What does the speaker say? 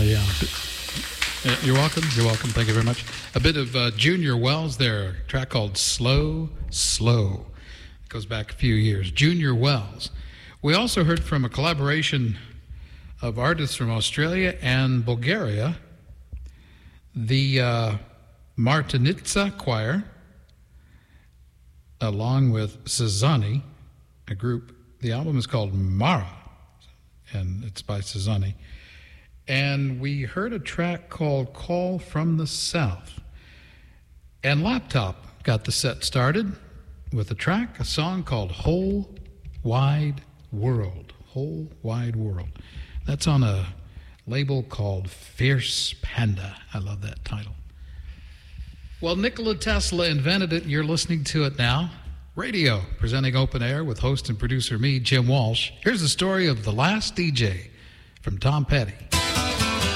Yeah. You're welcome. You're welcome. Thank you very much. A bit of Junior Wells there, a track called Slow, Slow. It goes back a few years. Junior Wells. We also heard from a collaboration of artists from Australia and Bulgaria, the Martinitsa Choir, along with Cezanne, a group. The album is called Mara, and it's by Cezanne. And we heard a track called Call from the South. And Laptop got the set started with a song called Whole Wide World. Whole Wide World. That's on a label called Fierce Panda. I love that title. Well, Nikola Tesla invented it. You're listening to it now. Radio, presenting Open Air with host and producer me, Jim Walsh. Here's the story of The Last DJ from Tom Petty.